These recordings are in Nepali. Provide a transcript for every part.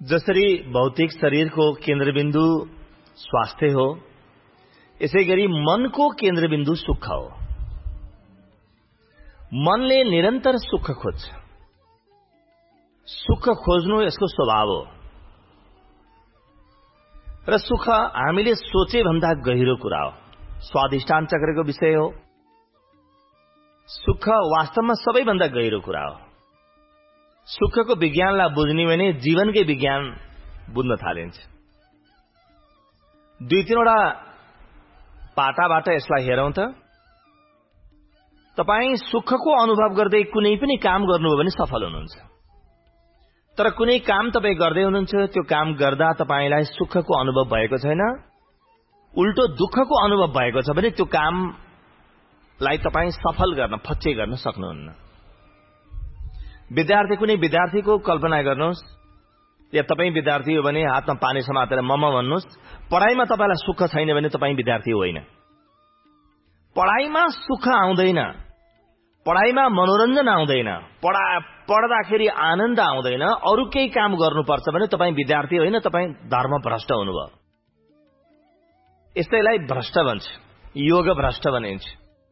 जसरी भौतिक शरीरको केन्द्रबिन्दु स्वास्थ्य हो, यसैगरी मनको केन्द्रबिन्दु सुख हो। मनले निरन्तर सुख खोज्छ। सुख खोज्नु यसको स्वभाव हो र सुख हामीले सोचे भन्दा गहिरो कुरा हो, स्वाधिष्ठान चक्रको विषय हो। सुख वास्तवमा सबैभन्दा गहिरो कुरा हो। सुखको विज्ञानलाई बुझ्ने भने जीवनकै विज्ञान बुझ्न थालिन्छ। दुई तीनवटा पाटाबाट यसलाई हेरौं त। तपाई सुखको अनुभव गर्दै कुनै पनि काम गर्नुभयो भने सफल हुनुहुन्छ। तर कुनै काम तपाई गर्दै हुनुहुन्छ, त्यो काम गर्दा तपाईलाई सुखको अनुभव भएको छैन, उल्टो दुःखको अनुभव भएको छ भने त्यो कामलाई तपाई सफल गर्न, फच्चे गर्न सक्नुहुन्न। विद्यार्थी, कुनै विद्यार्थीको कल्पना गर्नुहोस्, या तपाई विद्यार्थी हो भने हातमा पानी समातेर मम भन्नुहोस्, पढाइमा तपाईलाई सुख छैन भने तपाई विद्यार्थी होइन। पढाइमा सुख आउँदैन, पढाइमा मनोरञ्जन आउँदैन, पढ्दाखेरि आनन्द आउँदैन, अरू केही काम गर्नुपर्छ भने तपाई विद्यार्थी होइन, तपाई धर्मभ्रष्ट हुनुभयो। यसैलाई भ्रष्ट भन्छ, योग भ्रष्ट भनिन्छ।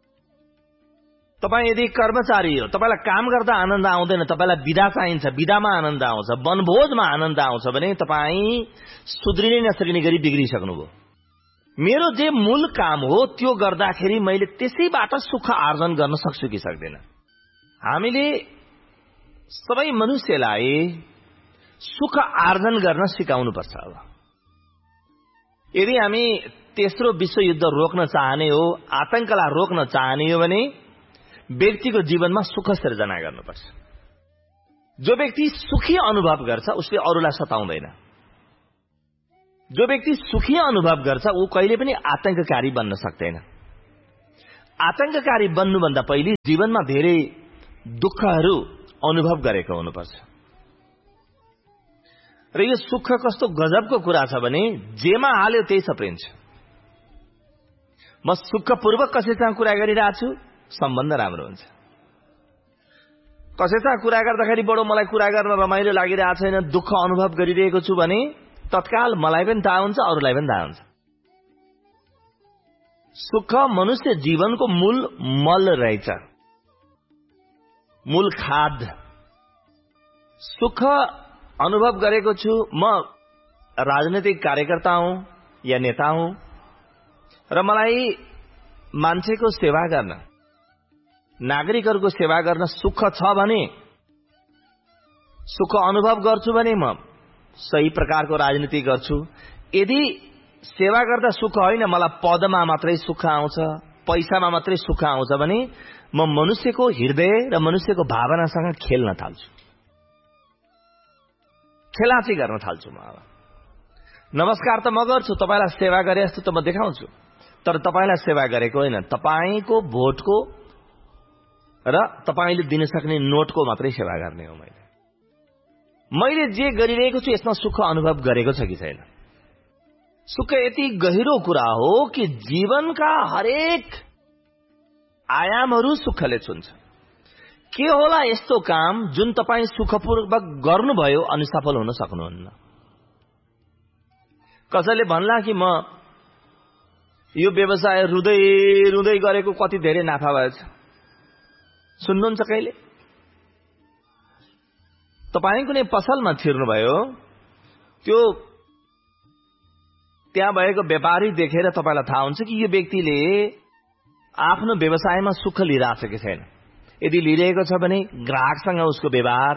तपाई यदि कर्मचारी हो, तपाईलाई काम गर्दा आनन्द आउँदैन, तपाईलाई बिदा चाहिन्छ, बिदामा आनन्द आउँछ, वनभोजमा आनन्द आउँछ भने तपाई सुध्रिनै नसक्ने गरी बिग्रिसक्नुभयो। मेरो जे मूल काम हो त्यो गर्दाखेरि मैले त्यसैबाट सुख आर्जन गर्न सक्छु कि सक्दैन? हामीले सबै मनुष्यलाई सुख आर्जन गर्न सिकाउनु पर्छ। अब यदि हामी तेस्रो विश्वयुद्ध रोक्न चाहने हो, आतंकलाई रोक्न चाहने हो भने व्यक्तिको जीवनमा सुख सृजना गर्नुपर्छ। जो व्यक्ति सुखी अनुभव गर्छ उसले अरूलाई सताउँदैन। जो व्यक्ति सुखी अनुभव गर्छ ऊ कहिले पनि आतंककारी बन्न सक्दैन। आतंककारी बन्नुभन्दा पहिले जीवनमा धेरै दुःखहरू अनुभव गरेको हुनुपर्छ। र यो सुख कस्तो गजबको कुरा छ भने जेमा हाल्यो त्यही सप्रिन्छ। म सुखपूर्वक कसैसँग कुरा गरिरहेको छु, सम्बन्ध राम्रो हुन्छ। कसैसँग कुरा गर्दाखेरि बडो मलाई कुरा गर्न रमाइलो लागिरहेको छैन, दुःख अनुभव गरिरहेको छु भने तत्काल मलाई पनि थाहा हुन्छ, अरूलाई पनि थाहा हुन्छ। सुख मनुष्य जीवनको मूल मल रहेछ, मूल खाद। सुख अनुभव गरेको छु। म राजनीतिक कार्यकर्ता हुँ या नेता हुँ र मलाई मान्छेको सेवा गर्न, नागरिकहरूको सेवा गर्न सुख छ भने, सुख अनुभव गर्छु भने म सही प्रकारको राजनीति गर्छु। यदि सेवा गर्दा सुख होइन, मलाई पदमा मात्रै सुख आउँछ, पैसामा मात्रै सुख आउँछ भने म मनुष्यको हृदय र मनुष्यको भावनासँग खेल्न थाल्छु, खेलाची गर्न थाल्छु। म अब नमस्कार त म गर्छु, तपाईलाई सेवा गरे जस्तो त म देखाउँछु, तर तपाईलाई सेवा गरेको होइन, तपाईको भोटको र तपाईले दिन सक्ने नोटको मात्रै सेवा गर्ने हो। मैले जे गरिरहेको छु यसमा सुख अनुभव गरेको छ कि छैन? सुख यति गहिरो कुरा हो कि जीवनका हरेक आयामहरू सुखले छुन्छ। के होला यस्तो काम जुन तपाई सुखपूर्वक गर्नुभयो अनि सफल हुन सक्नुहुन्न? कसैले भन्ला कि म यो व्यवसाय रुँदै रुँदै गरेको कति धेरै नाफा भएछ, सुन्नुहुन्छ कहिले? तपाई कुनै पसलमा छिर्नुभयो, त्यो त्यहाँ भएको व्यापारी देखेर तपाईलाई थाहा हुन्छ कि यो व्यक्तिले आफ्नो व्यवसायमा सुख लिइरहेछ कि छैन। यदि लिइरहेको छ भने ग्राहकसँग उसको व्यवहार,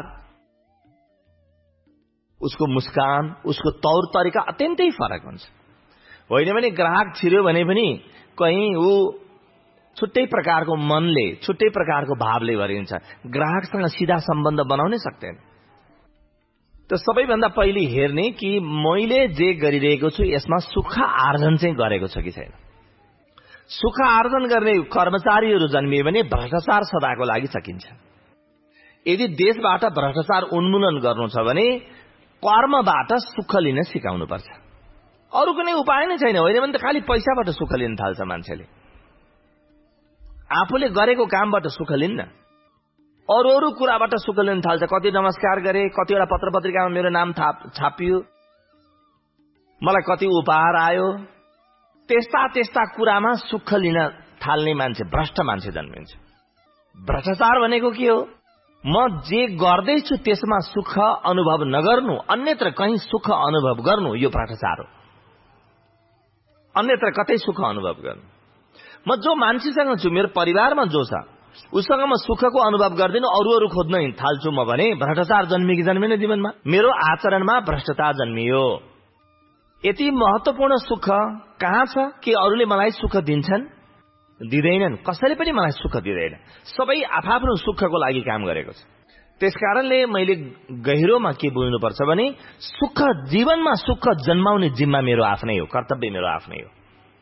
उसको मुस्कान, उसको तौर तरिका अत्यन्तै फरक हुन्छ। होइन भने ग्राहक छिर्यो भने पनि कहीं ऊ छुट्टै प्रकारको मनले, छुट्टै प्रकारको भावले भरिन्छ, ग्राहकसँग सीधा सम्बन्ध बनाउनै सक्दैन। त सबैभन्दा पहिले हेर्ने कि मैले जे गरिरहेको छु यसमा सुख आर्जन चाहिँ गरेको छ कि छैन। सुख आर्जन गर्ने कर्मचारीहरू जन्मिए भने भ्रष्टाचार सदाको लागि सकिन्छ। यदि देशबाट भ्रष्टाचार उन्मूलन गर्नु छ भने कर्मबाट सुख लिन सिकाउनु पर्छ। अरू कुनै उपाय नै छैन। होइन भने त खालि पैसाबाट सुख लिन थाल्छ मान्छेले। आफूले गरेको कामबाट सुख लिन्न। अरू कुराबाट सुख लिन थाल्छ। कति नमस्कार गरे, कतिवटा पत्र पत्रिकामा मेरो नाम छापियो, मलाई कति उपहार आयो, त्यस्ता कुरामा सुख लिन थाल्ने मान्छे भ्रष्ट मान्छे जन्मिन्छ। भ्रष्टाचार भनेको के हो? म जे गर्दैछु त्यसमा सुख अनुभव नगर्नु, अन्यत्र कहीँ सुख अनुभव गर्नु, यो भ्रष्टाचार हो। अन्यत्र कतै सुख अनुभव गर्नु। म जो मान्छेसँग छु, मेरो परिवारमा जो छ, उसँग म सुखको अनुभव गर्दिनँ, अरू खोज्न थाल्छु म भने भ्रष्टाचार जन्मियो कि जन्मिन जीवनमा? मेरो आचरणमा भ्रष्टता जन्मियो। यति महत्वपूर्ण सुख कहाँ छ कि अरूले मलाई सुख दिन्छन्? दिँदैनन्। कसैले पनि मलाई सुख दिँदैन। सबै आफ्नो सुखको लागि काम गरेको छ। त्यसकारणले मैले गहिरोमा के बुझ्नुपर्छ भने सुख, जीवनमा सुख जन्माउने जिम्मा मेरो आफ्नै हो, कर्तव्य मेरो आफ्नै हो।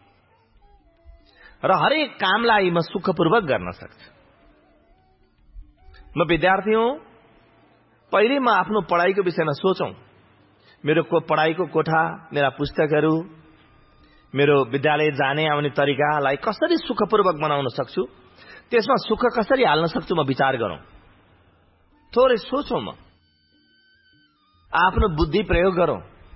र हरेक कामलाई म सुखपूर्वक गर्न सक्छु। म विद्यार्थी हुँ, पहिले म आफ्नो पढाइको विषयमा सोचौं। मेरो पढाइको कोठा, मेरा पुस्तकहरू, मेरो विद्यालय जाने आउने तरिकालाई कसरी सुखपूर्वक बनाउन सक्छु, त्यसमा सुख कसरी हाल्न सक्छु, म विचार गरौं। थोरै सोचौं, म आफ्नो बुद्धि प्रयोग गरौं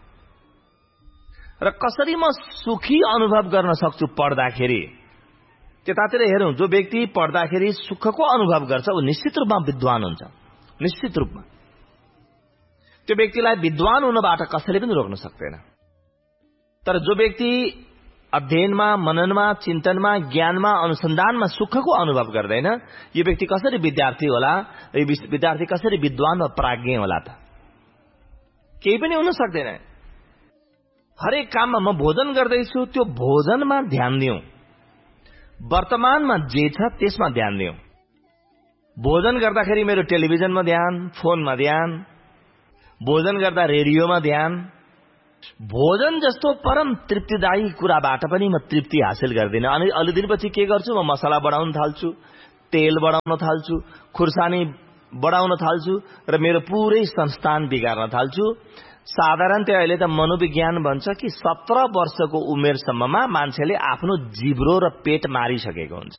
र कसरी म सुखी अनुभव गर्न सक्छु पढ्दाखेरि, त्यतातिर हेरौं। जो व्यक्ति पढ्दाखेरि सुखको अनुभव गर्छ ऊ निश्चित रूपमा विद्वान हुन्छ। निश्चित रूपमा त्यो व्यक्तिलाई विद्वान हुनबाट कसैले पनि रोक्न सक्दैन। तर जो व्यक्ति अध्ययनमा, मननमा, चिन्तनमा, ज्ञानमा, अनुसन्धानमा सुखको अनुभव गर्दैन, यो व्यक्ति कसरी विद्यार्थी होला? यो विद्यार्थी कसरी विद्वान वा प्राज्ञ होला त? केही पनि हुन सक्दैन। हरेक काममा म भोजन गर्दैछु, त्यो भोजनमा ध्यान दिउँ। वर्तमानमा जे छ त्यसमा ध्यान दिउँ। भोजन गर्दाखेरि मेरो टेलिभिजनमा ध्यान, फोनमा ध्यान, भोजन गर्दा रेडियोमा ध्यान। भोजन जस्तो परम तृप्तिदायी कुराबाट पनि म तृप्ति हासिल गर्दिनँ। अनि अलि दिनपछि के गर्छु? म मसला बढाउन थाल्छु, तेल बढाउन थाल्छु, खुर्सानी बढाउन थाल्छु र मेरो पुरै संस्थान बिगार्न थाल्छु। साधारणतया अहिले त मनोविज्ञान भन्छ कि 17 वर्षको उमेरसम्ममा मान्छेले आफ्नो जिब्रो र पेट मारिसकेको हुन्छ।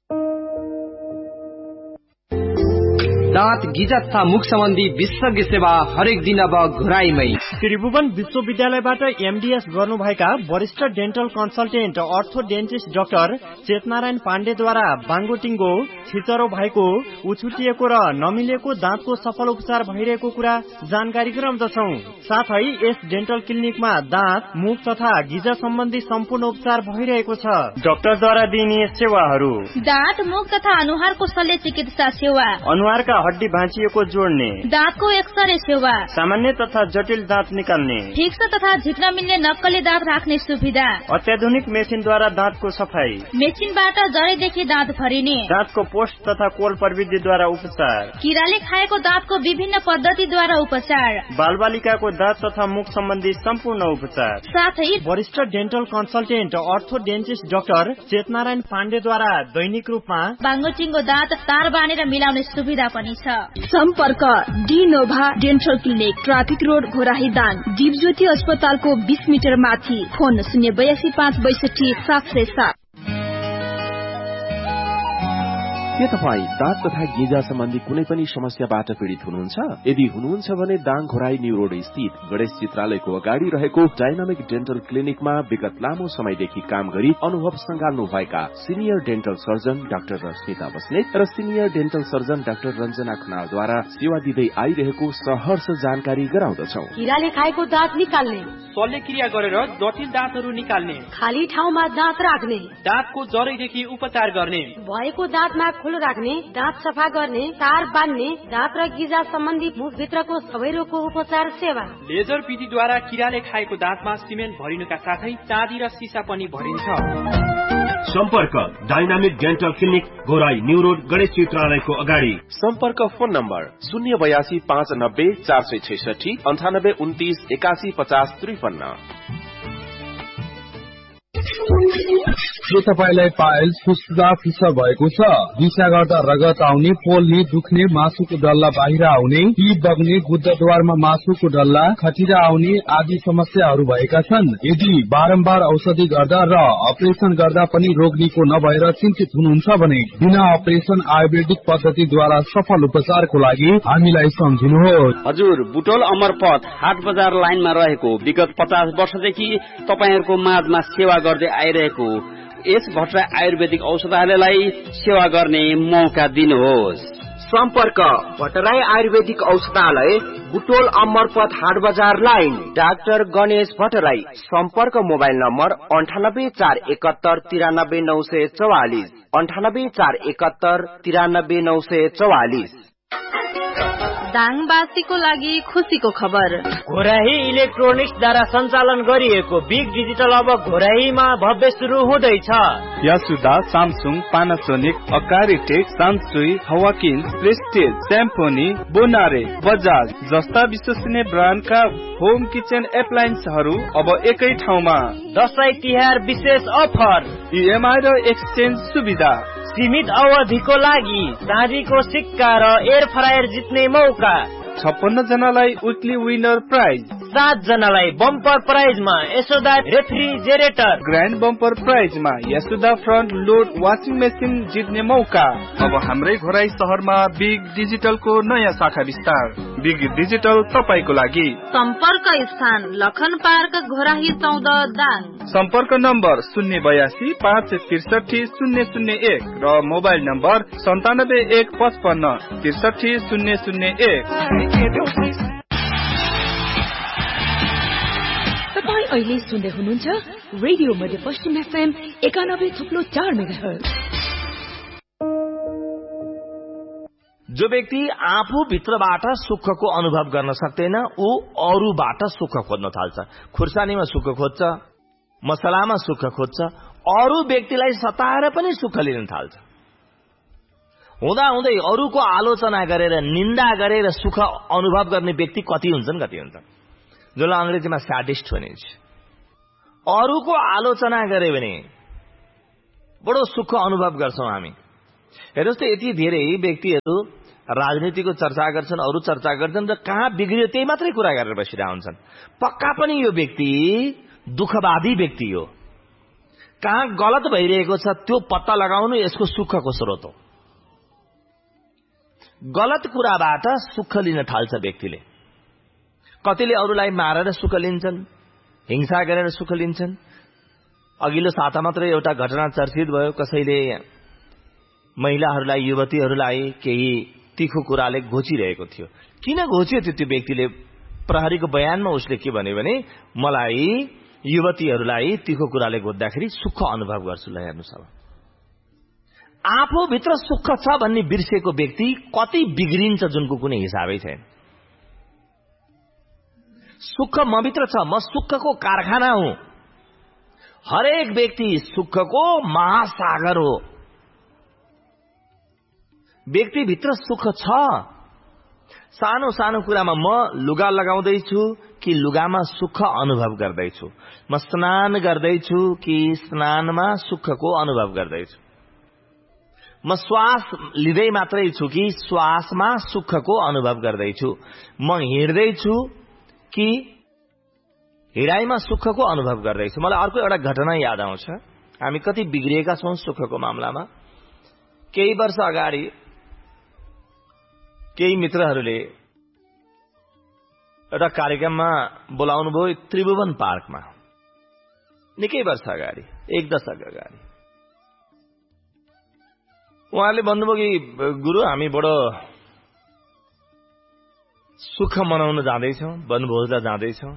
दाँत, गिजा तथा मुख सम्बन्धी विशेषज्ञ सेवा हरेक दिन अब घोराईमै। त्रिभुवन विश्वविद्यालयबाट एमडीएस गर्नुभएका वरिष्ठ डेन्टल कन्सल्टेन्ट अर्थोडेन्टिस्ट डाक्टर चेतनारायण पाण्डेद्वारा बाङ्गोटिङ्गो, छिचरो भएको, उछुटिएको र नमिलेको दाँतको सफल उपचार भइरहेको कुरा जानकारी गराउँदछौं। साथै यस डेन्टल क्लिनिकमा दाँत, मुख तथा गिजा सम्बन्धी सम्पूर्ण उपचार भइरहेको छ। डाक्टरद्वारा दिइने सेवाहरू: दाँत, मुख तथा अनुहारको शल्य चिकित्सा सेवा, अनुहारका हड्डी भाँचिएको जोड्ने, दाँतको एक्सरे सेवा, सामान्य तथा जटिल दाँत निकाल्ने, फिक्स तथा झिक्न मिल्ने नक्कली दाँत राख्ने सुविधा, अत्याधुनिक मेसिनद्वारा दाँतको सफाई, मेसिनबाट जडैदेखि दाँत भरिने, दाँतको पोस्ट तथा कोल प्रविधिद्वारा उपचार, किराले खाएको दाँतको विभिन्न पद्धतिद्वारा उपचार, बालबालिकाको दाँत तथा मुख सम्बन्धी सम्पूर्ण उपचार। साथै वरिष्ठ डेन्टल कन्सल्टेन्ट अर्थोडेन्टिस्ट डाक्टर चेतनारायण पाण्डेद्वारा दैनिक रूपमा बाङ्गोटिङ्गो दाँत तार बानेर मिलाउने सुविधा पनि छ। सम्पर्क डिनोभा dental clinic, traffic road, Ghorahi Dang, Deepjyoti अस्पतालको 20 मिटर माथि। फोन 082 562 707। के तपाईँ दाँत तथा गिजा सम्बन्धी कुनै पनि समस्याबाट पीड़ित हुनुहुन्छ? यदि हुनुहुन्छ भने दाङ घोराई न्यू रोड स्थित गणेश चित्रालयको अगाडि रहेको डाइनामिक डेन्टल क्लिनिकमा विगत लामो समयदेखि काम गरी अनुभव संगाल्नु भएका senior dental surgeon doctor Rashmita Basnet र senior dental surgeon doctor Ranjana खनालद्वारा सेवा दिँदै आइरहेको सहर्ष जानकारी गराउँदछौ। किराले खाएको दाँत निकाल्ने, शल्यक्रिया गरेर जटिल दाँतहरू निकाल्ने, खाली ठाउँमा दाँत राख्ने, दाँतको जरैदेखि उपचार गर्ने, भएको दाँतमा खुलो राख्ने, दाँत सफा गर्ने, तार बान्ने, दाँत र गिजा सम्बन्धी मुखभित्रको सबै रोगको उपचार सेवा। लेजर विधिद्वारा किराले खाएको दाँतमा सिमेन्ट भरिनुका साथै चाँदी र सिसा पनि भरिन्छ। सम्पर्क dynamic dental clinic, Ghorahi new road, Ganesh चित्रालयको अगाडि। सम्पर्क फोन नम्बर 082 590 466 98 29 81 50 53। के तपाईलाई पाइल्स फुस्फुसा फिसर भएको छ? दिशा गर्दा रगत आउने, पोल्ने, दुख्ने, मासुको डल्ला बाहिर आउने, पीप बग्ने, गुद्दद्वारमा मासुको डल्ला, खटिरा आउने आदि समस्याहरू भएका छन्? यदि बारम्बार औषधि गर्दा र अपरेसन गर्दा पनि रोग निको नभएर चिन्तित हुनुहुन्छ भने बिना अपरेसन आयुर्वेदिक पद्धतिद्वारा सफल उपचारको लागि हामीलाई सम्झिनुहोस्। हजुर, बुटोल अमरपथ हाट बजार लाइनमा रहेको विगत 50 वर्षदेखि तपाईहरुको माझमा सेवा गर्दै आइरहेको यस भट्टराई आयुर्वेदिक औषधालयलाई सेवा गर्ने मौका दिनुहोस्। सम्पर्क भट्टराई आयुर्वेदिक औषधालय, बुटोल अमरपथ हाट बजार लाइन, डाक्टर गणेश भट्टराई। सम्पर्क मोबाइल नम्बर 9841793944 9841793944। दाङवासीको लागि खुसीको खबर। घोराही इलेक्ट्रोनिक्सद्वारा सञ्चालन गरिएको बिग डिजिटल अब घोराहीमा भव्य सुरु हुँदैछ। यासुदा, सामसुङ, पानासोनिक, अकारिटेक, सान्सुई, हवाकिन, प्रेस्टिज, स्याम्फोनी, बोनारे, बजाज जस्ता विश्वसनीय ब्रान्डका होम किचन एप्लायन्सहरू अब एकै ठाउँमा। दशैं तिहार विशेष अफर, इएमआई र एक्सचेन्ज सुविधा, सीमित अवधिको लागि चाँदीको सिक्का र एयर फ्रायर जित्ने मौका। 56 जनालाई विकली विनर प्राइज, 7 जनालाई bumper प्राइजमा Yashoda refrigerator, grand bumper प्राइजमा Yashoda front load washing machine जित्ने मौका। अब हाम्रै घोराई शहरमा बिग डिजिटलको नयाँ शाखा विस्तार। बिग डिजिटल तपाईको लागि। सम्पर्क स्थान लखन पार्क घोराही 14 दाङ। सम्पर्क नम्बर 082 563 001 र मोबाइल नम्बर 9715 63 001। तपाईं अहिले सुन्दै हुनुहुन्छ रेडियो मध्यपश्चिम FM 91.4 मेगाहर्ज। जो व्यक्ति आफू भित्रबाट सुखको अनुभव गर्न सक्दैन ऊ अरूबाट सुख खोज्न थाल्छ। खुर्सानीमा सुख खोज्छ, मसलामा सुख खोज्छ, अरू व्यक्तिलाई सताएर पनि सुख लिन थाल्छ। हुँदा हुँदै अरूको आलोचना गरेर निन्दा गरेर सुख अनुभव गर्ने व्यक्ति कति हुन्छन् जसलाई अंग्रेजीमा स्याडिस्ट भनिन्छ। अरूको आलोचना गरे भने बडो सुख अनुभव गर्छौं हामी। हेर्नुस् त यति धेरै व्यक्तिहरू राजनीतिको चर्चा गर्छन्, अरू चर्चा गर्छन् र कहाँ बिग्रियो त्यही मात्रै कुरा गरेर बसिरहेका हुन्छन्। पक्का पनि यो व्यक्ति दुःखवादी व्यक्ति हो। कहाँ गलत भइरहेको छ त्यो पत्ता लगाउनु यसको सुखको स्रोत हो। गलत कुराबाट सुख लिन थाल्छ व्यक्तिले। कतिले अरूलाई मारेर सुख लिन्छन्, हिंसा गरेर सुख लिन्छन्। अघिल्लो साता मात्र एउटा घटना चर्चित भयो। कसैले महिलाहरूलाई, युवतीहरूलाई केही तीखो कुराले घोचिरहेको थियो। किन घोच्यो त्यो व्यक्तिले? प्रहरीको बयानमा उसले के भन्यो भने मलाई युवतीहरूलाई तीखो कुराले घोच्दाखेरि सुख अनुभव गर्छु। ल हेर्नुस्, अब आफू भित्र सुख छ भन्ने बिर्सेको व्यक्ति कति बिग्रिन्छ जुनको कुनै हिसाबै छैन। सुख मभित्र छ, म सुखको कारखाना हुँ। हरेक व्यक्ति सुखको महासागर हो। व्यक्ति भित्र सुख छ। सानो सानो कुरामा म लुगा लगाउँदैछु कि लुगामा सुख अनुभव गर्दैछु, म स्नान गर्दैछु कि स्नानमा सुखको अनुभव गर्दैछु, म श्वास लिँदै मात्रै छु कि श्वासमा सुखको अनुभव गर्दैछु, म हिँड्दैछु कि हिँडाइमा सुखको अनुभव गर्दैछु। मलाई अर्को एउटा घटना याद आउँछ। हामी कति बिग्रिएका छौं सुखको मामलामा। केही वर्ष अगाडि केही मित्रहरूले एउटा कार्यक्रममा बोलाउनु भयो त्रिभुवन पार्कमा। निकै वर्ष अगाडि, 1 दशक अगाडि। उहाँहरूले भन्नुभयो कि गुरु हामी बडो सुख मनाउन जाँदैछौँ, वनभोजलाई जाँदैछौँ।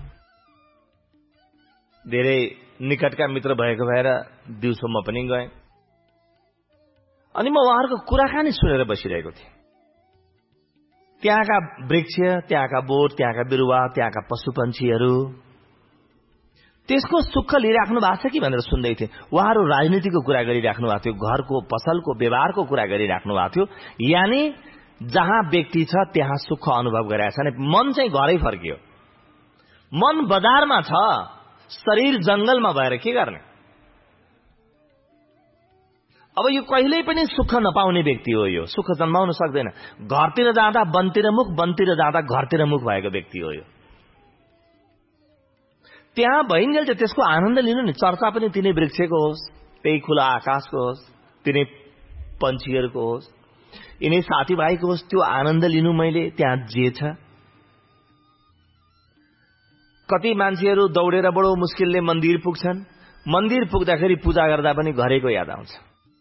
धेरै निकटका मित्र भएको भएर दिउँसो म पनि गएँ। अनि म उहाँहरूको कुराकानी सुनेर बसिरहेको थिएँ। त्यहाँका वृक्ष, त्यहाँका बोट, त्यहाँका बिरुवा, त्यहाँका पशुपन्छीहरू त्यसको सुख लिइराख्नु भएको छ कि भनेर सुन्दै थिएँ। उहाँहरू राजनीतिको कुरा गरिराख्नु भएको थियो, घरको पसलको व्यवहारको कुरा गरिराख्नु भएको थियो। यानी जहाँ व्यक्ति छ त्यहाँ सुख अनुभव गरेका छन्। मन चाहिँ घरै फर्कियो। मन बजारमा छ, शरीर जंगलमा भएर के गर्ने? अब यो कहिल्यै पनि सुख नपाउने व्यक्ति हो। यो सुख जन्माउन सक्दैन। घरतिर जाँदा वनतिर मुख, वनतिर जाँदा घरतिर मुख भएको व्यक्ति हो यो। त्यहाँ भइन्जेल चाहिँ त्यसको आनन्द लिनु नि। चर्चा पनि तिनै वृक्षको होस्, त्यही खुला आकाशको होस्, तिनै पन्छीहरूको होस्, यिनै साथीभाइको होस्, त्यो आनन्द लिनु मैले त्यहाँ जे छ। कति मान्छेहरू दौडेर बडो मुस्किलले मन्दिर पुग्छन्, मन्दिर पुग्दाखेरि पूजा गर्दा पनि घरेको याद आउँछ।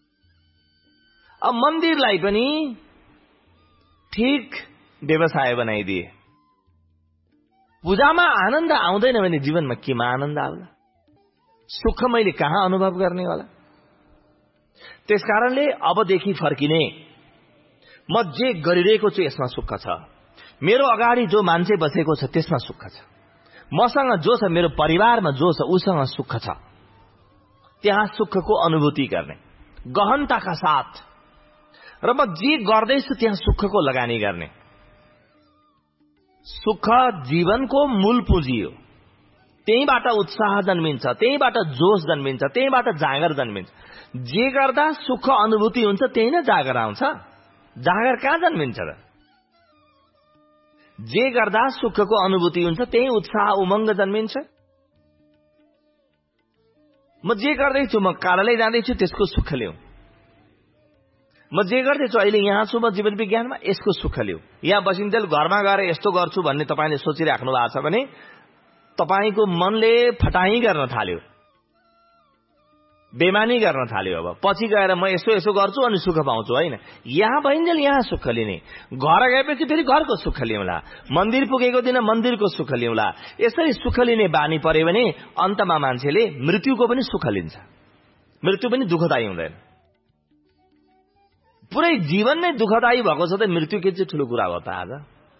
अब मन्दिरलाई पनि ठीक व्यवसाय बनाइदिए। पूजामा आनन्द आउँदैन भने जीवनमा केमा आनन्द आउला? सुख मैले कहाँ अनुभव गर्ने होला? त्यसकारणले अबदेखि फर्किने, म जे गरिरहेको छु यसमा सुख छ, मेरो अगाडि जो मान्छे बसेको छ त्यसमा सुख छ, मसँग जो छ, मेरो परिवारमा जो छ उसँग सुख छ। त्यहाँ सुखको अनुभूति गर्ने गहनताका साथ, र म जे गर्दैछु त्यहाँ सुखको लगानी गर्ने। सुख जीवनको मूल पुँजी हो। त्यहीबाट उत्साह जन्मिन्छ, त्यहीबाट जोश जन्मिन्छ, त्यहीबाट जागर जन्मिन्छ। जे गर्दा सुख अनुभूति हुन्छ त्यही नै जागर आउँछ। जागर कहाँ जन्मिन्छ र? जे गर्दा सुखको अनुभूति हुन्छ त्यही उत्साह उमङ्ग जन्मिन्छ। म जे गर्दैछु, म कार्यालय जाँदैछु त्यसको सुख लिऊ। म जे गर्दैछु अहिले यहाँ छु म जीवन विज्ञानमा, यसको सुख लिऊ। यहाँ बसिन्जेल घरमा गएर यस्तो गर्छु भन्ने तपाईँले सोचिराख्नु भएको छ भने तपाईँको मनले फटाई गर्न थाल्यो, बेमानी गर्न थाल्यो। अब पछि गएर म यसो यसो गर्छु अनि सुख पाउँछु, होइन। यहाँ भइन्जेल यहाँ सुख लिने, घर गएपछि फेरि घरको सुख लिउँला, मन्दिर पुगेको दिन मन्दिरको सुख लिउँला। यसरी सुख लिने बानी पर्यो भने अन्तमा मान्छेले मृत्युको पनि सुख लिन्छ। मृत्यु पनि दुःखदायी हुँदैन। पुरै जीवन नै दुःखदायी भएको छ त मृत्यु के चाहिँ ठुलो कुरा हो त? आज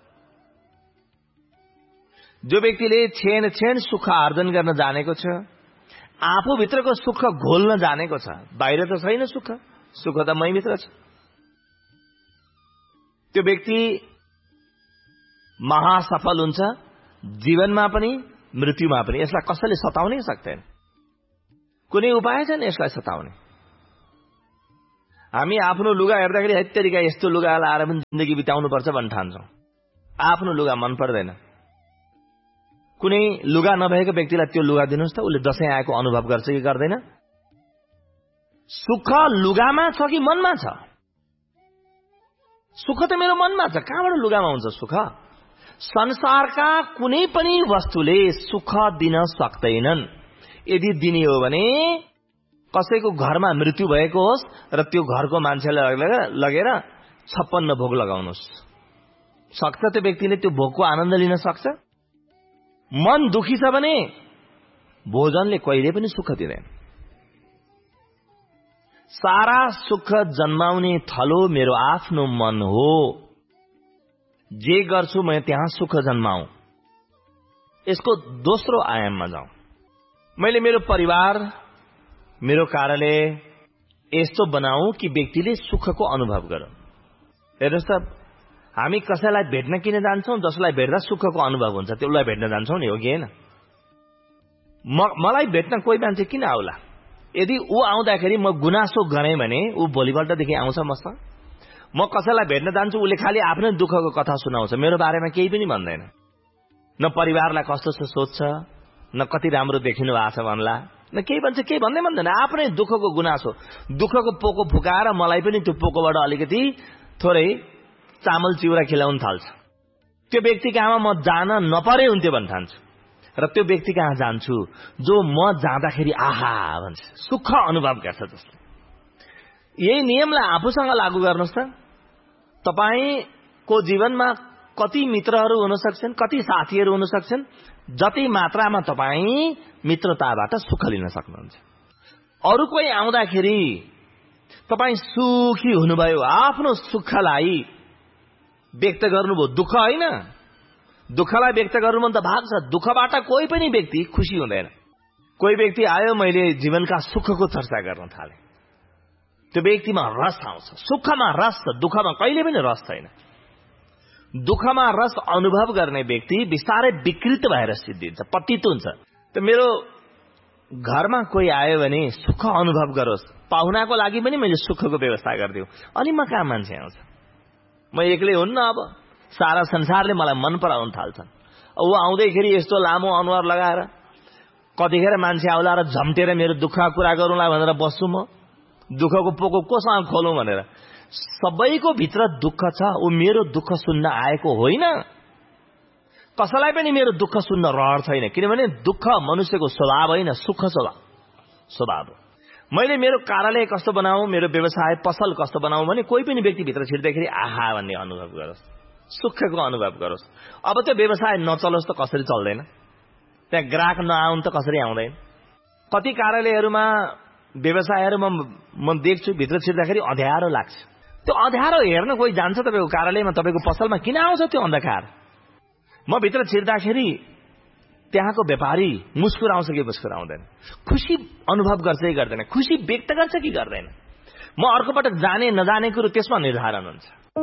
जो व्यक्तिले छेन छेन सुख आर्जन गर्न जानेको छ, आफूभित्रको सुख घोल्न जानेको छ, बाहिर त छैन सुख, सुख त मैभित्र छ, त्यो व्यक्ति महासफल हुन्छ जीवनमा पनि मृत्युमा पनि। यसलाई कसैले सताउनै सक्दैन। कुनै उपाय छैन यसलाई सताउने। हामी आफ्नो लुगा हेर्दाखेरि हत्तेरिका यस्तो लुगा लाएर पनि जिन्दगी बिताउनु पर्छ भन्ने ठान्छौँ। आफ्नो लुगा मन पर्दैन। कुनै लुगा नभएको व्यक्तिलाई त्यो लुगा दिनुहोस् त, उसले दशैं आएको अनुभव गर्छ कि गर्दैन? सुख लुगामा छ कि मनमा छ? सुख त मेरो मनमा छ, कहाँबाट लुगामा हुन्छ सुख? संसारका कुनै पनि वस्तुले सुख दिन सक्दैनन्। यदि दिने हो भने कसैको घरमा मृत्यु भएको होस् र त्यो घरको मान्छेलाई लगेर 56 भोग लगाउनुहोस्, सक्छ त्यो व्यक्तिले त्यो भोगको आनन्द लिन सक्छ? मन दुखी छ भने भोजनले कहिले पनि सुख दिँदैन। सारा सुख जन्माउने थलो मेरो आफ्नो मन हो। जे गर्छु म त्यहाँ सुख जन्माऊ। यसको दोस्रो आयाममा जाउँ। मैले मेरो परिवार, मेरो कार्यालय यस्तो बनाऊ कि व्यक्तिले सुखको अनुभव गरौँ। हेर्नुहोस् त, हामी कसैलाई भेट्न किन जान्छौँ? जसलाई भेट्दा सुखको अनुभव हुन्छ त्यसलाई भेट्न जान्छौँ नि, हो कि होइन? मलाई भेट्न कोही मान्छे किन आउला? यदि ऊ आउँदाखेरि म गुनासो गरेँ भने ऊ भोलिपल्टदेखि आउँछ मसँग। म कसैलाई भेट्न जान्छु, उसले खालि आफ्नै दुःखको कथा सुनाउँछ, मेरो बारेमा केही पनि भन्दैन। न परिवारलाई कस्तो छ सोध्छ, न कति राम्रो देखिनु भएको छ भन्ला, न केही भन्छ, केही भन्दैन। आफ्नै दुःखको गुनासो, दुःखको पोको फुकाएर मलाई पनि त्यो पोकोबाट अलिकति थोरै चामल चिउरा खिलाउन थाल्छ। त्यो व्यक्ति कहाँमा म जान नपरे हुन्थ्यो भन्न ठान्छु, र त्यो व्यक्ति कहाँ जान्छु जो म जाँदाखेरि आहा भन्छ, सुख अनुभव गर्छ जसले। यही नियमलाई आफूसँग लागू गर्नुहोस् त। तपाईको जीवनमा कति मित्रहरू हुन सक्छन्, कति साथीहरू हुन सक्छन्, जति मात्रामा तपाईँ मित्रताबाट सुख लिन सक्नुहुन्छ। अरू कोही आउँदाखेरि तपाईँ सुखी हुनुभयो, आफ्नो सुखलाई व्यक्त गर्नुभयो, दुःख होइन। दुःखलाई व्यक्त गर्नु मन त भाग छ, दुःखबाट कोही पनि व्यक्ति खुसी हुँदैन। कोही व्यक्ति आयो, मैले जीवनका सुखको चर्चा गर्न थाले, त्यो व्यक्तिमा रस आउँछ। सुखमा रस छ, दुःखमा कहिले पनि रस छैन। दुःखमा रस अनुभव गर्ने व्यक्ति बिस्तारै विकृत भएर सिद्धिन्छ, पतित हुन्छ। त मेरो घरमा कोही आयो भने सुख अनुभव गरोस्, पाहुनाको लागि पनि मैले सुखको व्यवस्था गरिदिउँ, अनि म कहाँ मान्छे आउँछ। म एक्लै हुन्न, अब सारा संसारले मलाई मन पराउन थाल्छन्। ऊ आउँदैखेरि यस्तो लामो अनुहार लगाएर कतिखेर मान्छे आउला र झम्टेर मेरो दुःखको कुरा गरौँला भनेर बस्छु। म दुःखको पोको कोसँग खोलौँ भनेर। सबैको भित्र दुःख छ, ऊ मेरो दुःख सुन्न आएको होइन। कसैलाई पनि मेरो दुःख सुन्न रहर छैन, किनभने दुःख मनुष्यको स्वभाव होइन, सुख स्वभाव हो। मैले मेरो कार्यालय कस्तो बनाऊ, मेरो व्यवसाय पसल कस्तो बनाऊ भने कोही पनि व्यक्ति भित्र छिर्दाखेरि आहा भन्ने अनुभव गरोस्, सुखको अनुभव गरोस्। अब त्यो व्यवसाय नचलोस् त कसरी चल्दैन, त्यहाँ ग्राहक नआउन् त कसरी आउँदैन। कति कार्यालयहरूमा व्यवसायहरूमा म देख्छु भित्र छिर्दाखेरि अँध्यारो लाग्छ। त्यो अँध्यारो हेर्न कोही जान्छ तपाईँको कार्यालयमा, तपाईँको पसलमा किन आउँछ त्यो अन्धकार? म भित्र छिर्दाखेरि त्यहाँको व्यापारी मुस्कुराउँछ कि मुस्कुराउँदैन, खुसी अनुभव गर्छ कि गर्दैन, खुसी व्यक्त गर्छ कि गर्दैन। म अर्को पटक जाने नजाने कुरो त्यसमा निर्धारण हुन्छ।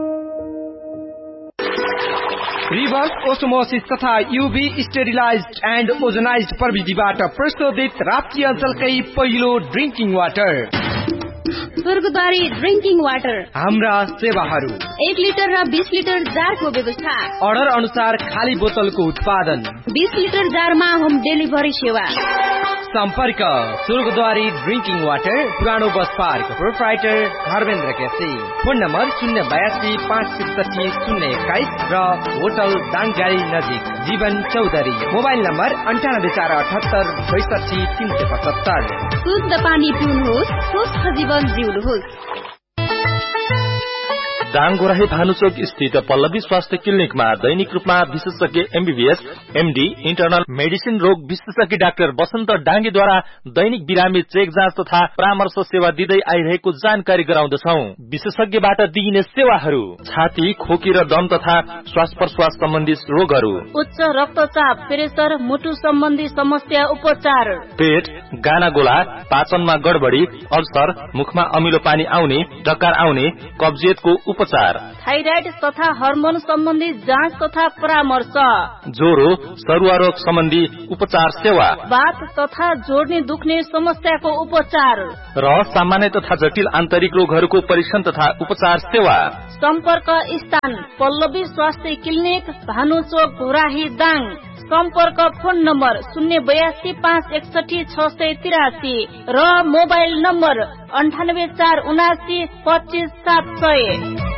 रिभर्स ओस्मोसिस तथा यूभी स्टेरिलाइज्ड एन्ड ओजनाइज्ड प्रविधिबाट प्रस्तुत राप्ती अञ्चलकै पहिलो ड्रिंकिङ वाटर स्वर्गद्वारी ड्रिंकिङ वाटर। हाम्रा सेवाहरू 1 लिटर र 20 लिटर जारको व्यवस्था, अर्डर अनुसार खाली बोतलको उत्पादन, 20 लिटर जारमा होम डेलिभरी सेवा। सम्पर्क स्वर्गद्वारी ड्रिंकिङ वाटर, पुरानो bus park, proprietor Dharmendra KC. Phone number 082 563 021 र होटल दाङगाडी नजिक जीवन चौधरी। Mobile number 9848 62 375। शुद्ध पानी पिउनुहोस्, स्वस्थ जीवन जिउनुहोस्। दाङगोराही भानुचोक स्थित पल्लवी स्वास्थ्य क्लिनिकमा दैनिक रूपमा विशेषज्ञ एमबीबीएस, एमडी, इन्टरनल मेडिसिन रोग विशेषज्ञ डाक्टर वसन्त डाङ्गेद्वारा दैनिक बिरामी चेक जाँच तथा परामर्श सेवा दिँदै आइरहेको जानकारी गराउँदछौ। विशेषज्ञबाट दिइने सेवाहरू: छाती, खोकी र दम तथा श्वास प्रश्वास सम्बन्धी रोगहरू, उच्च रक्तचाप, प्रेसर, मुटु सम्बन्धी समस्या उपचार, पेट, गानागोला, पाचनमा गडबडी, अल्सर, मुखमा अमिलो पानी आउने, डकार आउने, कब्जियतको उपचार, थाइराइड तथा हर्मोन सम्बन्धी जाँच तथा परामर्श, ज्वरो, सरुवा रोग सम्बन्धी उपचार सेवा, बाथ तथा जोड्ने दुख्ने समस्याको उपचार र सामान्य तथा जटिल आन्तरिक रोगहरूको परीक्षण तथा उपचार सेवा। सम्पर्क स्थान पल्लवी स्वास्थ्य क्लिनिक, भानुचोक, घोराही, दाङ। सम्पर्क फोन नम्बर 082 561 683 र मोबाइल नम्बर 98 479 25 700।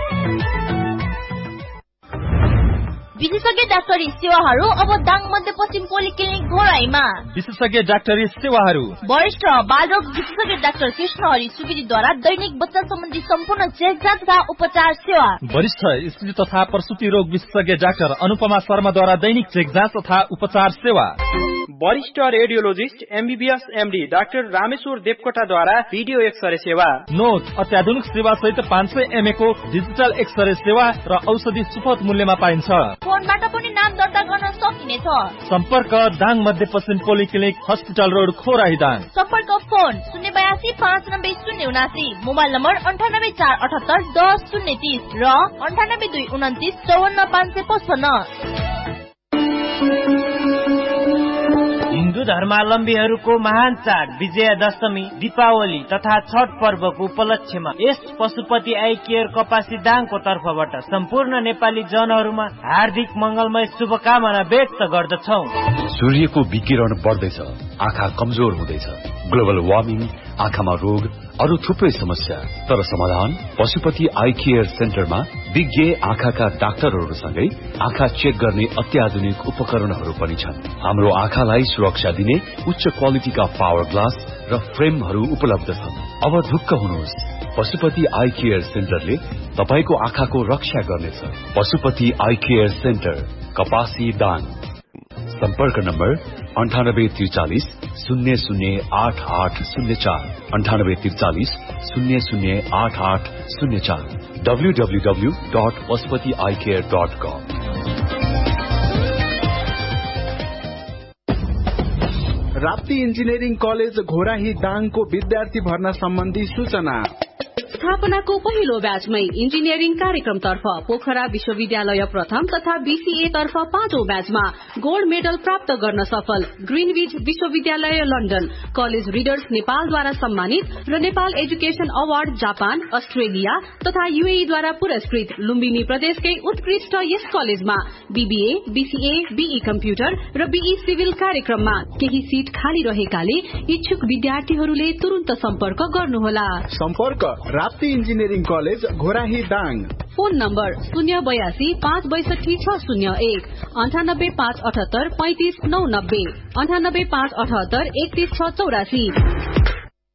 विशेषज्ञ डाक्टरी सेवाहरू अब दाङ मध्यपश्चिम पोलिक्लिनिक घोराईमा। विशेषज्ञ डाक्टरी सेवाहरू: वरिष्ठ बालरोग विशेषज्ञ डाक्टर कृष्ण हरि सुवेदीद्वारा दैनिक बच्चा सम्बन्धी सम्पूर्ण चेक जाँच तथा उपचार सेवा। वरिष्ठ स्त्री तथा प्रसूति रोग विशेषज्ञ डाक्टर अनुपमा शर्माद्वारा दैनिक चेक जाँच तथा उपचार सेवा। वरिष्ठ radiologist MBBS, MD doctor Rameshwar देवकोटाद्वारा video x-ray सेवा। नोट अत्याधुनिक सेवा सहित 500 mA को डिजिटल एक्सरे सेवा र औषधि सुपथ मूल्यमा पाइन्छ। फोनबाट पनि नाम दर्ता गर्न सकिनेछ। सम्पर्क दाङ मध्यपश्चिम polyclinic, hospital road, Ghorahi, Dang. सम्पर्क फोन 082 590 079, मोबाइल नम्बर 98 478 10 030 र 98 229 54 555। हिन्दू धर्मावलम्बीहरूको महान चाड विजयादशमी, दीपावली तथा छठ पर्वको उपलक्ष्यमा यस पशुपति आई केयर कपासी दाङको तर्फबाट सम्पूर्ण नेपाली जनहरूमा हार्दिक मंगलमय शुभकामना व्यक्त गर्दछौ। सूर्यको विकिरण बढ्दैछ, आँखा कमजोर हुँदैछ, ग्लोबल वार्मिङ, आँखामा रोग, अरू थुप्रै समस्या। तर समाधान पशुपति आई केयर सेन्टरमा विज्ञ आँखाका डाक्टरहरूसँगै आँखा चेक गर्ने अत्याधुनिक उपकरणहरू पनि छन्। हाम्रो आँखालाई सुरक्षा दिने उच्च क्वालिटीका पावर ग्लास र फ्रेमहरू उपलब्ध छन्। अब ढुक्क हुनुहोस्, पशुपति आई केयर सेन्टरले तपाईको आँखाको रक्षा गर्नेछ। पशुपति आई केयर सेन्टर, कपासी, दाङ। सम्पर्क number 9843 008804, 9843 008804, www.pashupatieyecare.com। Rapti engineering college Ghorahi दाङको विद्यार्थी भर्ना सम्बन्धी सूचना। स्थापनाको पहिलो ब्याचमै इन्जिनियरिङ कार्यक्रमतर्फ पोखरा विश्वविद्यालय प्रथम तथा बीसीए तर्फ 5औं ब्याचमा गोल्ड मेडल प्राप्त गर्न सफल ग्रीनविच विश्वविद्यालय लन्डन, कलेज रिडर्स नेपालद्वारा सम्मानित र Nepal education award Japan, Australia तथा यूएई द्वारा पुरस्कृत लुम्बिनी प्रदेशकै उत्कृष्ट यस कलेजमा बीबीए, बीसीए, बीई कम्प्युटर र बीई सिभिल कार्यक्रममा केही सीट खाली रहेकाले इच्छुक विद्यार्थीहरूले तुरुन्त सम्पर्क गर्नुहोला। सम्पर्क Rapti engineering college Ghorahi Dang. Phone number 082 562 601 98 578 35 990 98 578 31 684।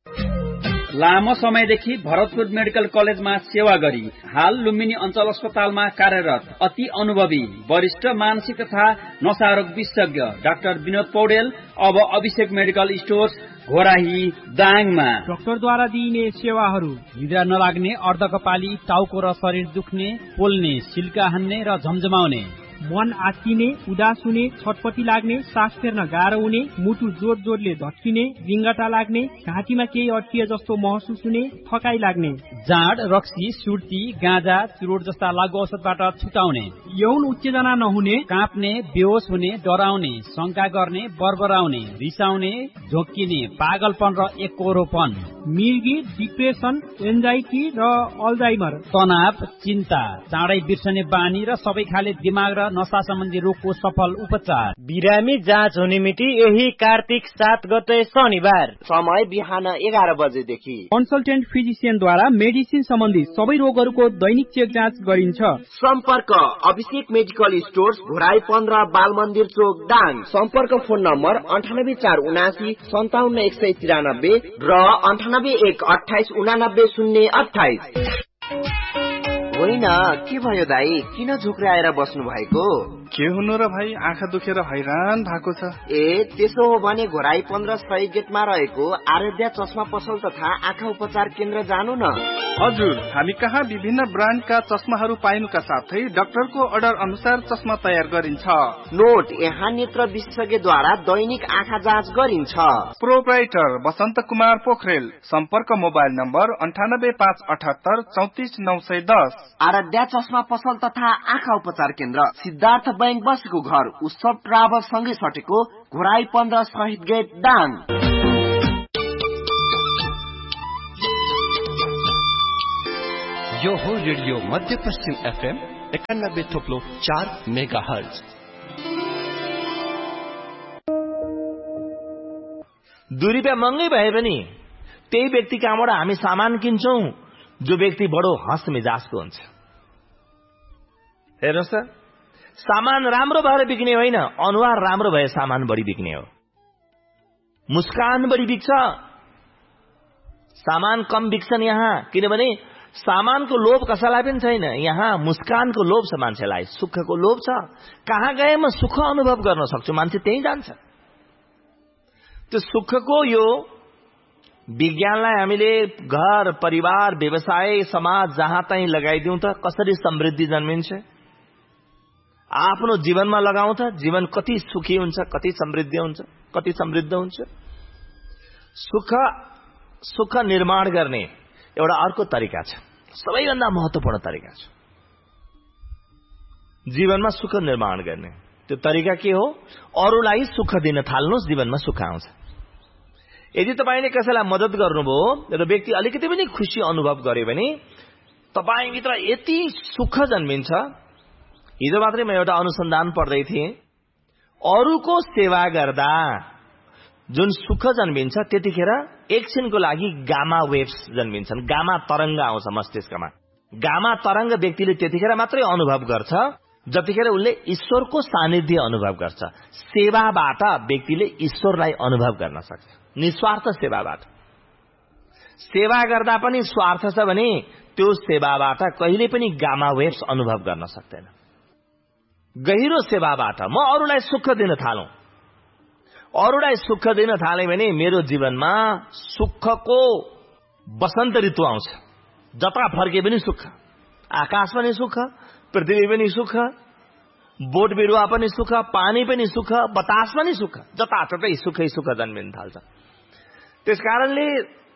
लामो समयदेखि भरतपुर मेडिकल कलेजमा सेवा गरी हाल लुम्बिनी अञ्चल अस्पतालमा कार्यरत अति अनुभवी वरिष्ठ मानसिक तथा नशारोग विशेषज्ञ डाक्टर विनोद पौडेल अब अभिषेक मेडिकल स्टोर्स घोराही दाङमा डाक्टरद्वारा दिइने सेवाहरू निद्रा नलाग्ने, अर्धकपाली, टाउको र शरीर दुख्ने, पोल्ने, सिल्का हान्ने र झमझमाउने, मन आत्तिने, उदास हुने, छटपटी लाग्ने, सास फेर्न गाह्रो हुने, मुटु जोर जोरले धड्किने, रिङ्गटा लाग्ने, घाँटीमा केही अड्किए जस्तो महसुस हुने, थकाइ लाग्ने, जाँड, रक्सी, सुर्ती, गाँजा, चुरोट जस्ता लागु औषधबाट छुटाउने, यौन उत्तेजना नहुने, काँप्ने, बेहोस हुने, डराउने, शंका गर्ने, बरबराउने, रिसाउने, झोक्किने, पागलपन र एकरोपन, मिर्गी, डिप्रेसन, एन्जाइटी र अल्जाइमर, तनाव, चिन्ता, चाँडै बिर्सने बानी र सबै खाले दिमाग र नशा सम्बन्धी रोगको सफल उपचार। बिरामी जाँच हुने मिति यही कार्तिक 7 गते शनिबार, समय बिहान 11 बजेदेखि। कन्सल्टेन्ट फिजिसियनद्वारा मेडिसिन सम्बन्धी सबै रोगहरूको दैनिक चेक जाँच गरिन्छ। सम्पर्क अभिषेक मेडिकल स्टोर्स घोराई 15 बालमन्दिर चोक दाङ। सम्पर्क फोन नम्बर 98479 57193 र 98128 89028। होइन, के भयो दाई, किन झुक्राएर बस्नु भएको? के हुनु र भाइ, आँखा दुखेर हैरान भएको छ। ए त्यसो हो भने घोराई 15 सही गेटमा रहेको आराध्या चस्मा पसल तथा आँखा उपचार केन्द्र जानु न। हजुर, हामी कहाँ विभिन्न ब्रान्डका चस्माहरू पाइनुका साथै डाक्टरको अर्डर अनुसार चस्मा तयार गरिन्छ। नोट, यहाँ नेत्र विशेषज्ञद्वारा दैनिक आँखा जाँच गरिन्छ। प्रोप्राइटर बसन्त कुमार पोखरेल। सम्पर्क मोबाइल नम्बर 98578 34910। आराध्या चस्मा पसल तथा आँखा उपचार केन्द्र सिद्धार्थ बैंक बसेको घर उत्सव ट्राभल सँगै सटेको घोराई 15 शहीद गेट दाङ। यो हो रेडियो मध्यपश्चिम FM 91.4 मेगाहर्ज। ₹2 महँगै भए पनि त्यही व्यक्ति कहाँबाट हामी सामान किन्छौं जो व्यक्ति बडो हँस मिजाजको हुन्छ। हेर्नुहोस् त, सामान राम्रो भएर बिक्ने होइन, अनुहार राम्रो भए सामान बढी बिक्ने हो। मुस्कान बढी बिक्छ, सामान कम बिक्छन् यहाँ, किनभने सामानको लोभ कसैलाई पनि छैन। यहाँ मुस्कानको लोभ छ मान्छेलाई, सुखको लोभ छ। कहाँ गए म सुख अनुभव गर्न सक्छु, मान्छे त्यही जान्छ। त्यो सुखको यो विज्ञानलाई हामीले घर, परिवार, व्यवसाय, समाज जहाँ तहीँ लगाइदिउँ त कसरी समृद्धि जन्मिन्छ? आफ्नो जीवनमा लगाउँ त जीवन कति सुखी हुन्छ, कति समृद्धि हुन्छ, कति समृद्ध हुन्छ। सुख निर्माण गर्ने एउटा अर्को तरिका छ, सबैभन्दा महत्त्वपूर्ण तरिका छ जीवनमा सुख निर्माण गर्ने। त्यो तरिका के हो? अरूलाई सुख दिन थाल्नुहोस्, जीवनमा सुख आउँछ। यदि तपाईले कसैलाई मद्दत गर्नुभयो र व्यक्ति अलिकति पनि खुशी अनुभव गर्यो भने तपाईभित्र यति सुख जन्मिन्छ। हिजो मात्रै म एउटा अनुसन्धान पढ्दै थिएँ, अरूको सेवा गर्दा जुन सुख जन्मिन्छ त्यतिखेर एकछिनको लागि गामा वेव्स जन्मिन्छन्, गामा तरंग आउँछ मस्तिष्कमा। गामा तरंग व्यक्तिले त्यतिखेर मात्रै अनुभव गर्छ जतिखेर उसले ईश्वरको सानिध्य अनुभव गर्छ। सेवाबाट व्यक्तिले ईश्वरलाई अनुभव गर्न सक्छ, निस्वार्थ सेवाबाट। सेवा गर्दा पनि स्वार्थ छ भने त्यो सेवाबाट कहिले पनि गामा वेव्स अनुभव गर्न सक्दैन। गहिरो सेवाबाट म अरूलाई सुख दिन थालौं, अरूलाई सुख दिन थाले भने मेरो जीवनमा सुखको बसन्त ऋतु आउँछ। जता फर्के पनि सुख, आकाश पनि सुख, पृथ्वी पनि सुख, बोट बिरुवा पनि सुख, पानी पनि सुख, बतास पनि सुख, जताततै सुखै सुख जन्मिन थाल्छ। त्यसकारणले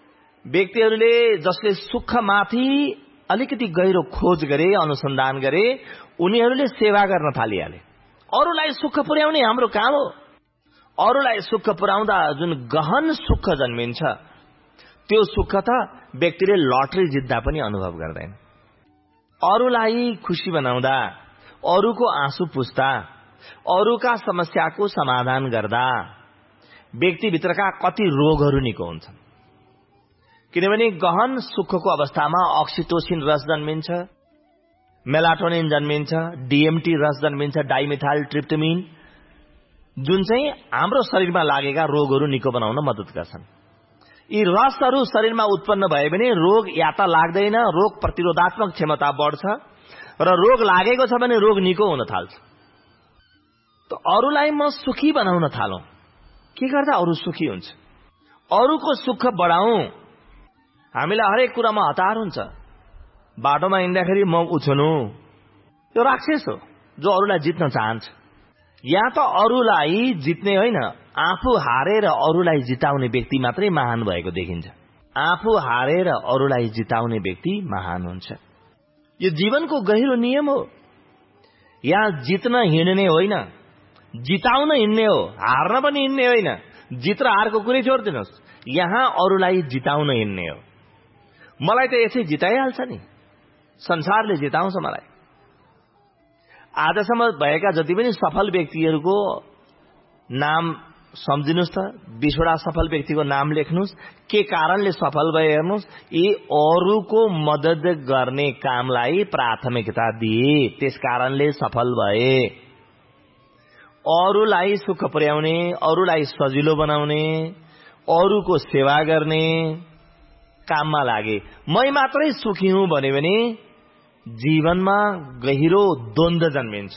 व्यक्तिहरूले जसले सुखमाथि अलिकति गहिरो खोज गरे, अनुसन्धान गरे, उनीहरूले सेवा गर्न थालिहाले। अरूलाई सुख पुर्याउने हाम्रो काम हो। अरूलाई सुख पुर्याउँदा जुन गहन सुख जन्मिन्छ त्यो सुख त व्यक्तिले लटरी जित्दा पनि अनुभव गर्दैन। अरूलाई खुशी बनाउँदा, अरूको आँसु पुस्दा, अरूका समस्याको समाधान गर्दा व्यक्तिभित्रका कति रोगहरू निको हुन्छन्। किनभने गहन सुखको अवस्थामा अक्सिटोसिन रस जन्मिन्छ, मेलाटोनिन जन्मिन्छ, डीएमटी रस जन्मिन्छ, डाइमिथाइल ट्रिप्टोमिन, जुन चाहिँ हाम्रो शरीरमा लागेका रोगहरू निको बनाउन मद्दत गर्छन्। यी रसहरू शरीरमा उत्पन्न भए भने रोग या त लाग्दैन, रोग प्रतिरोधात्मक क्षमता बढ्छ र रोग लागेको छ भने रोग निको हुन थाल्छ। त अरूलाई म सुखी बनाउन थालौं। के गर्दा अरू सुखी हुन्छ? अरूको सुख बढाउँ। हामीलाई हरेक कुरामा हतार हुन्छ। बाटोमा हिँड्दाखेरि म उछ्नु, यो राक्षस हो जो अरूलाई जित्न चाहन्छ। या त अरूलाई जित्ने होइन, आफू हारेर अरूलाई जिताउने व्यक्ति मात्रै महान भएको देखिन्छ। आफू हारेर अरूलाई जिताउने व्यक्ति महान हुन्छ। यो जीवनको गहिरो नियम हो। यहाँ जित्न हिँड्ने होइन, जिताउन हिँड्ने हो। हार्न पनि हिँड्ने होइन। जित र हारको कुरै छोड्दिनुहोस्, यहाँ अरूलाई जिताउन हिँड्ने हो। मलाई त यसै जिताइहाल्छ नि, संसारले जिताउँछ मलाई। आजसम्म भएका जति पनि सफल व्यक्तिहरूको नाम सम्झिनुहोस् त, 20 वटा सफल व्यक्तिको नाम लेख्नुहोस्। के कारणले सफल भए हेर्नुहोस्। यी अरूको मद्दत गर्ने कामलाई प्राथमिकता दिए, त्यस कारणले सफल भए। अरूलाई सुख पुर्याउने, अरूलाई सजिलो बनाउने, अरूको सेवा गर्ने काममा लागे। मै मात्रै सुखी हुँ भन्यो भने जीवनमा गहिरो द्वन्द्व जन्मिन्छ।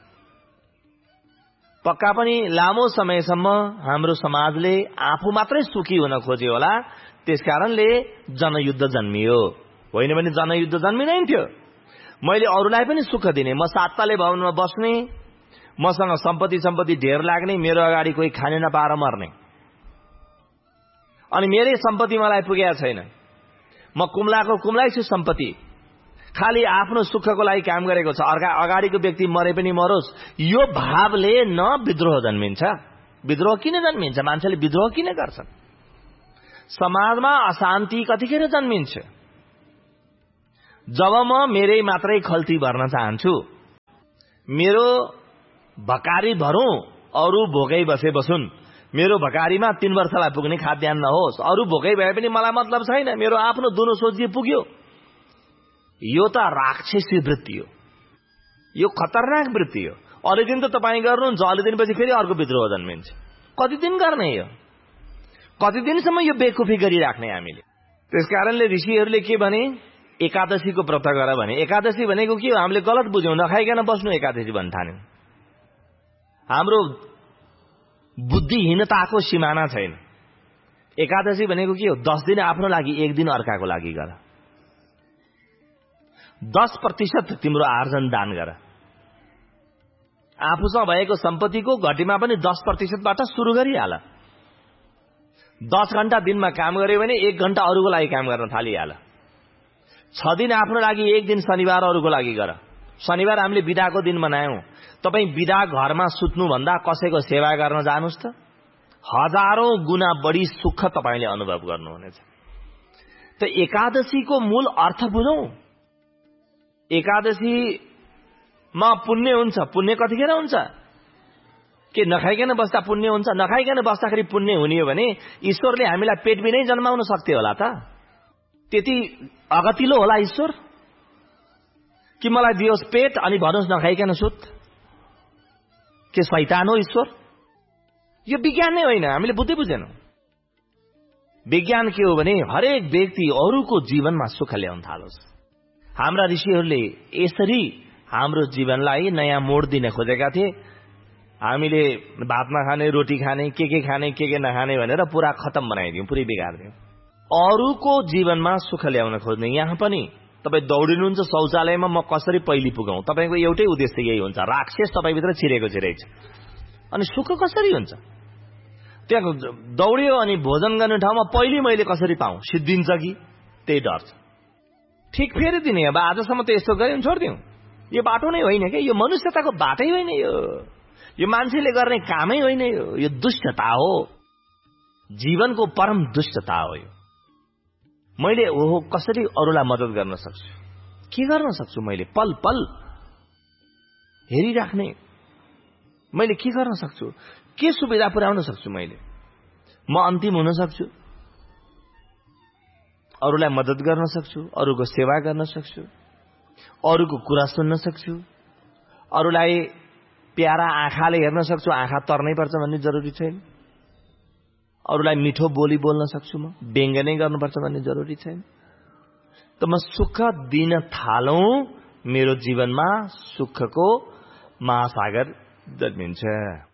पक्का पनि लामो समयसम्म हाम्रो समाजले आफू मात्रै सुखी हुन खोज्यो होला, त्यसकारणले जनयुद्ध जन्मियो। होइन भने जनयुद्ध जन्मिँदैन थियो। मैले अरूलाई पनि सुख दिने, म 7 तले भवनमा बस्ने, मसँग सम्पत्ति ढेर लाग्ने, मेरो अगाडि कोही खाने नपाएर मर्ने, अनि मेरै सम्पत्ति मलाई पुगेको छैन, म कुम्लाको कुम्लै छु सम्पत्ति, खाली आफ्नो सुखको लागि काम गरेको छ, अगाडिको व्यक्ति मरे पनि मरोस्, यो भावले न विद्रोह जन्मिन्छ। विद्रोह किन जन्मिन्छ? मान्छेले विद्रोह किन गर्छन्? समाजमा अशान्ति कतिखेर जन्मिन्छ? जब म मेरै मात्रै खल्ती भर्न चाहन्छु, मेरो भकारी भरौं, अरू भोकै बसे बसुन्, मेरो भकारीमा 3 वर्षलाई पुग्ने खाद्यान्न नहोस्, अरू भोकै भए पनि मलाई मतलब छैन, मेरो आफ्नो दुनो सोचिए पुग्यो। यो त राक्षसी वृत्ति हो, यो खतरनाक वृत्ति हो। अलि दिन त तपाईँ गर्नुहुन्छ, अलि दिनपछि फेरि अर्को विद्रोह जन्मिन्छ। कति दिन गर्ने यो? कति दिनसम्म यो बेकुफी गरिराख्ने हामीले? त्यसकारणले ऋषिहरूले के भने, एकादशीको व्रत गर भने। एकादशी भनेको के हो? हामीले गलत बुझ्यौं, नखाइकन बस्नु एकादशी भन्न थाल्यौं। हाम्रो बुद्धिहीनताको सिमाना छैन। एकादशी भनेको के हो? 10 दिन आफ्नो लागि, 1 दिन अर्काको लागि गर। 10% तिम्रो आर्जन दान गर। आफूसँग भएको सम्पत्तिको घटीमा पनि 10%बाट सुरु गरिहाल। 10 घण्टा दिनमा काम गर्यो भने 1 घण्टा अरूको लागि काम गर्न थालिहाल। 6 दिन आफ्नो लागि, 1 दिन शनिबार अरूको लागि गर। शनिबार हामीले बिदाको दिन मनायौं। तपाईँ बिदा घरमा सुत्नु भन्दा कसैको सेवा गर्न जानुस् त, हजारौं गुना बढी सुख तपाईले अनुभव गर्नुहुनेछ। त एकादशीको मूल अर्थ बुझौं। एकादशीमा पुण्य हुन्छ। पुण्य कतिखेर हुन्छ? के नखाइकन बस्दा पुण्य हुन्छ? नखाइकन बस्दाखेरि पुण्य हुने हो भने ईश्वरले हामीलाई पेट बिनै जन्माउन सक्थ्यो होला त? त्यति अगतिलो होला ईश्वर कि मलाई दियोस् पेट अनि भन्नुहोस् नखाइकन सुत? के शैतान हो ईश्वर? यो विज्ञान नै होइन, हामीले बुद्धि बुझेनौं। विज्ञान के हो भने हरेक व्यक्ति अरूको जीवनमा सुख ल्याउन थालोस्। हाम्रा ऋषिहरूले यसरी हाम्रो जीवनलाई नयाँ मोड दिन खोजेका थिए। हामीले भात नखाने, रोटी खाने, के खाने, के नखाने भनेर पुरा खतम बनाइदियौं, पुरै बिगार्दियौं। अरूको जीवनमा सुख ल्याउन खोज्ने। यहाँ पनि तपाईँ दौडिनुहुन्छ शौचालयमा, म कसरी पहिली पुगौं? तपाईको एउटै उद्देश्य यही हुन्छ, राक्षस तपाईभित्र छिरेको छिरै छ। अनि सुख कसरी हुन्छ? त्यहाँ दौड्यो अनि भोजन गर्ने ठाउँमा पहिले मैले कसरी पाऊँ, सिद्धिन्छ कि त्यही डर छ। ठिक फेरि दिने, अब आजसम्म त यस्तो गऱ्यौँ छोडिदिउँ, यो बाटो नै होइन क्या, यो मनुष्यताको बाटै होइन, यो मान्छेले गर्ने कामै होइन, यो दुष्टता हो, जीवनको परम दुष्टता हो यो। मैले ओहो कसरी अरूलाई मद्दत गर्न सक्छु, के गर्न सक्छु, मैले पल पल हेरिराख्ने, मैले के गर्न सक्छु, के सुविधा पुर्याउन सक्छु, म अन्तिम हुन सक्छु, अरूलाई मद्दत गर्न सक्छु, अरूको सेवा गर्न सक्छु, अरूको कुरा सुन्न सक्छु, अरूलाई प्यारा आँखाले हेर्न सक्छु, आँखा तर्नै पर्छ भन्ने जरुरी छैन, अरूलाई मिठो बोली बोल्न सक्छु, म व्यङ्ग्य नै गर्नुपर्छ भन्ने जरुरी छैन। त म सुख दिन थालौं, मेरो जीवनमा सुखको महासागर जन्मिन्छ।